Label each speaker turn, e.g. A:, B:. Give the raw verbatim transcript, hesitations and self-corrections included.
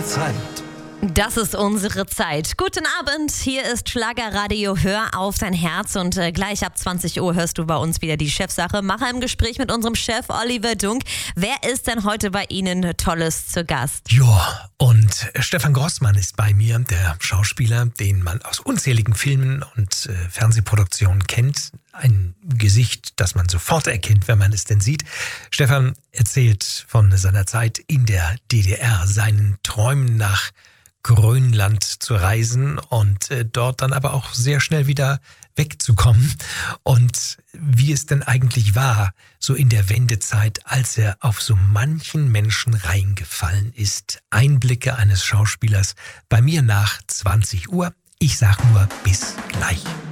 A: Zeit.
B: Das ist unsere Zeit. Guten Abend, hier ist Schlagerradio. Hör auf dein Herz und äh, gleich ab zwanzig Uhr hörst du bei uns wieder die Chefsache. Mache im Gespräch mit unserem Chef Oliver Dunk. Wer ist denn heute bei Ihnen Tolles zu Gast?
A: Ja, und Stefan Grossmann ist bei mir, der Schauspieler, den man aus unzähligen Filmen und äh, Fernsehproduktionen kennt. Ein Gesicht, das man sofort erkennt, wenn man es denn sieht. Stefan erzählt von seiner Zeit in der D D R, seinen Träumen nach Grönland zu reisen und äh, dort dann aber auch sehr schnell wieder wegzukommen und wie es denn eigentlich war, so in der Wendezeit, als er auf so manchen Menschen reingefallen ist. Einblicke eines Schauspielers bei mir nach zwanzig Uhr. Ich sag nur bis gleich.